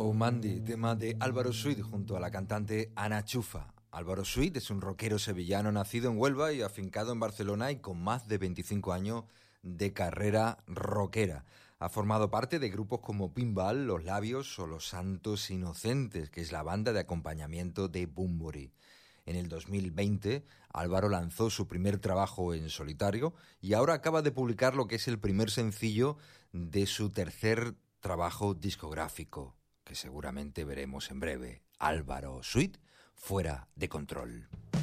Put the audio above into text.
Oh Mandy, tema de Álvaro Sweet junto a la cantante Ana Chufa. Álvaro Sweet es un rockero sevillano nacido en Huelva y afincado en Barcelona y con más de 25 años de carrera rockera. Ha formado parte de grupos como Pinball, Los Labios o Los Santos Inocentes, que es la banda de acompañamiento de Bunbury. En el 2020, Álvaro lanzó su primer trabajo en solitario y ahora acaba de publicar lo que es el primer sencillo de su tercer trabajo discográfico, que seguramente veremos en breve. Álvaro Sweet, Fuera de Control.